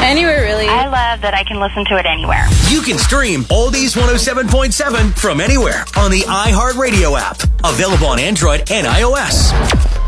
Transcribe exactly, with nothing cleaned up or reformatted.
Anywhere, really. I love that I can listen to it anywhere. You can stream Oldies one oh seven point seven from anywhere on the iHeartRadio app. Available on Android and iOS.